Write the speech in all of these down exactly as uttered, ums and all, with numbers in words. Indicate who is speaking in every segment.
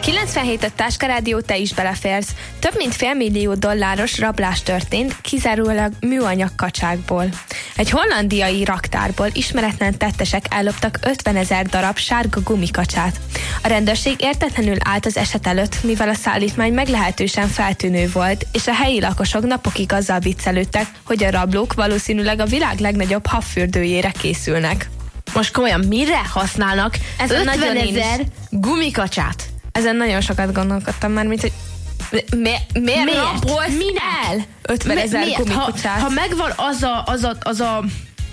Speaker 1: kilencvenhét a Táskarádió, te is beleférsz. Több mint félmillió dolláros rablás történt, kizárólag műanyag kacsákból. Egy hollandiai raktárból ismeretlen tettesek elloptak ötvenezer darab sárga gumikacsát. A rendőrség értetlenül állt az eset előtt, mivel a szállítmány meglehetősen feltűnő volt, és a helyi lakosok napokig azzal viccelődtek, hogy a rablók valószínűleg a világ legnagyobb habfürdőjére készülnek.
Speaker 2: Most komolyan, mire használnak ötvenezer gumikacsát?
Speaker 1: Ezen nagyon sokat gondolkodtam már, mint hogy mi, miért, miért rabolt el ötvenezer gumikacsát?
Speaker 2: Ha, ha megvan az a, az a, az a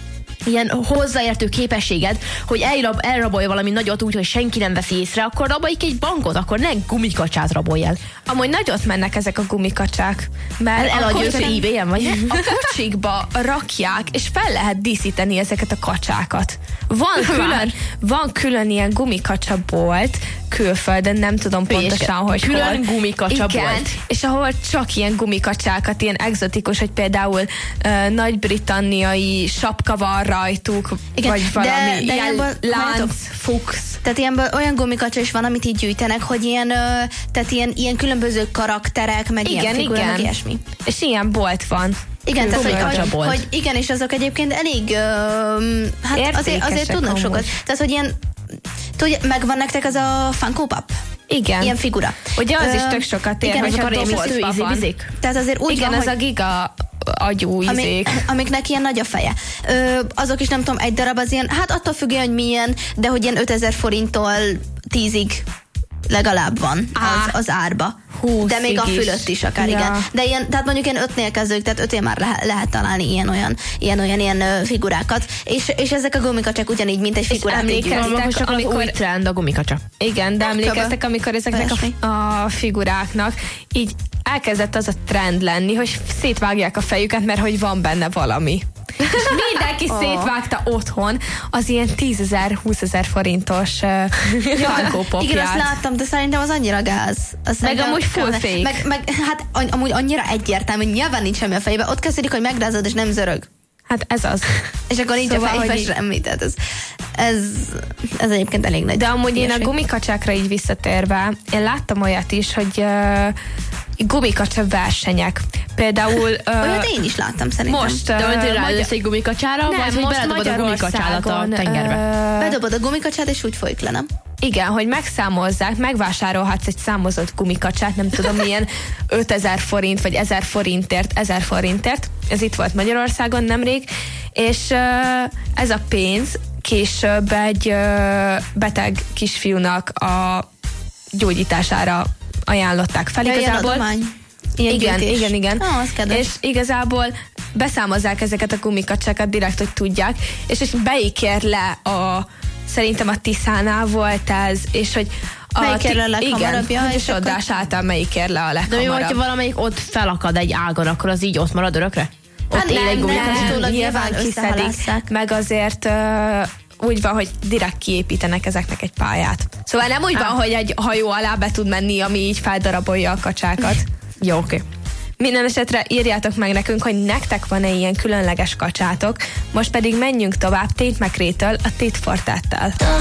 Speaker 2: ilyen hozzáértő képességed, hogy elrab, elrabolj valami nagyot úgy, hogy senki nem veszi észre, akkor rabolj ki egy bankot, akkor ne gumikacsát rabolj el.
Speaker 1: Amúgy nagyot mennek ezek a gumikacsák, mert
Speaker 2: eladja őt eBay-en, vagy?
Speaker 1: A kocsikba rakják, és fel lehet díszíteni ezeket a kacsákat. Van külön, van külön ilyen gumikacsa bolt külföldön, nem tudom pontosan, hogy
Speaker 2: külön
Speaker 1: hol.
Speaker 2: gumikacsa
Speaker 1: Igen,
Speaker 2: bolt.
Speaker 1: és ahol csak ilyen gumikacsákat, ilyen egzotikus, hogy például uh, nagy-britanniai sapka van rajtuk, igen, vagy valami
Speaker 3: de, de
Speaker 1: ilyen
Speaker 3: ilyenből,
Speaker 1: lánc, fuchs.
Speaker 3: Tehát ilyenből olyan gumikacsa is van, amit így gyűjtenek, hogy ilyen, ö, tehát ilyen, ilyen különböző karakterek, meg
Speaker 1: igen,
Speaker 3: ilyen figurák,
Speaker 1: igen.
Speaker 3: meg ilyesmi.
Speaker 1: És ilyen bolt van.
Speaker 3: Igen, tehát, hogy, hogy, hogy igen, és azok egyébként elég, ö, hát azért, azért tudnak amúgy sokat. Tehát, hogy ilyen, tudja, megvan nektek az a Funko Pop?
Speaker 1: Igen.
Speaker 3: Ilyen figura.
Speaker 1: Ugye az
Speaker 3: Ö,
Speaker 1: is tök sokat ér,
Speaker 3: igen,
Speaker 1: hogy
Speaker 3: és
Speaker 1: a dobozban van.
Speaker 3: Tehát azért úgy
Speaker 1: igen,
Speaker 3: van,
Speaker 1: az
Speaker 3: hogy
Speaker 1: a giga agyú izék.
Speaker 3: Amik, amiknek ilyen nagy a feje. Ö, azok is nem tudom, egy darab az ilyen, hát attól függően, hogy milyen, de hogy ilyen ötezer forinttól tízig legalább van az, az árba. De még a fölött is akár, ja. Igen. De ilyen, tehát mondjuk ilyen ötnél kezdődik, tehát ötnél már lehet, lehet találni ilyen-olyan ilyen, olyan, ilyen uh, figurákat. És, és ezek a gumikacsák ugyanígy, mint egy figurát.
Speaker 2: Emlékeztek, csak amikor... az új trend a gumikacsa.
Speaker 1: Igen, de emlékeztek, amikor ezeknek a, a figuráknak így elkezdett az a trend lenni, hogy szétvágják a fejüket, mert hogy van benne valami. És mindenki oh. szétvágta otthon az ilyen tízezer-húszezer forintos uh, Funko-popját.
Speaker 3: Igen, azt láttam, de szerintem az annyira gáz. Azt
Speaker 1: meg amúgy full fake.
Speaker 3: Meg, meg hát amúgy annyira egyértelmű, hogy nyilván nincs semmi a fejében. Ott kezdődik, hogy megrázod, és nem zörög.
Speaker 1: Hát ez az.
Speaker 3: És akkor nincs szóval, a fejben semmi. Tehát ez, ez, ez egyébként elég nagy.
Speaker 1: De amúgy
Speaker 3: ilyeség.
Speaker 1: Én a gumikacsákra így visszatérve, én láttam olyat is, hogy uh, gumikacsa versenyek. Például... Uh,
Speaker 3: Olyat én is láttam szerintem.
Speaker 1: Most... Uh,
Speaker 2: de hogy rájössz egy gumikacsára,
Speaker 1: nem,
Speaker 2: vagy hogy beledobod a gumikacsádat a tengerbe?
Speaker 3: Uh, Bedobod a gumikacsát, és úgy folyik le, nem?
Speaker 1: Igen, hogy megszámozzák, megvásárolhatsz egy számozott gumikacsát, nem tudom milyen ötezer forint, vagy ezer forintért, ezer forintért. Ez itt volt Magyarországon nemrég, és uh, ez a pénz később egy uh, beteg kisfiúnak a gyógyítására ajánlották fel.
Speaker 3: Ja,
Speaker 1: igazából.
Speaker 3: Ilyen
Speaker 1: igen,
Speaker 3: gyűjtés.
Speaker 1: igen, igen,
Speaker 3: oh,
Speaker 1: és igazából beszámozzák ezeket a gumikacsákat direkt, hogy tudják, és, és beíkér le a szerintem a Tiszánál volt ez, és hogy a
Speaker 3: melyik ér le a leghamarabb?
Speaker 1: Igen,
Speaker 3: és
Speaker 1: csodás által melyik ér le a leghamarabb.
Speaker 2: De mi vagy, ha valamelyik ott felakad egy ágon, akkor az így ott marad örökre? Ott
Speaker 3: hát
Speaker 2: él egy
Speaker 3: gumikacsa.
Speaker 1: nem, nyilván kiszedik, meg azért uh, úgy van, hogy direkt kiépítenek ezeknek egy pályát. Szóval nem úgy ah. van, hogy egy hajó alá be tud menni, ami így feldarabolja a kacsákat.
Speaker 2: Jó, oké. Okay.
Speaker 1: Minden esetre írjátok meg nekünk, hogy nektek van-e ilyen különleges kacsátok. Most pedig menjünk tovább Tate McRae-től a Tit for Tat-tel.